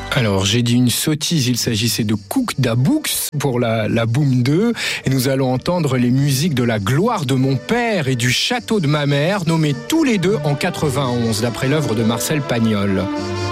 Alors, j'ai dit une sottise, il s'agissait de Cook Da Books pour la Boom 2. Et nous allons entendre les musiques de La gloire de mon père et du château de ma mère, nommés tous les deux en 91, d'après l'œuvre de Marcel Pagnol.